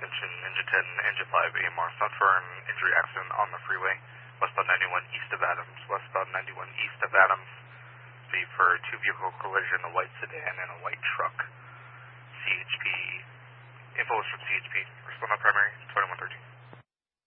extension engine 10, engine 5, AMR, south for an injury accident on the freeway, westbound 91 east of Adams, westbound 91 east of Adams, V for two-vehicle collision, a white sedan and a white truck. CHP, info is from CHP, respond on primary, 21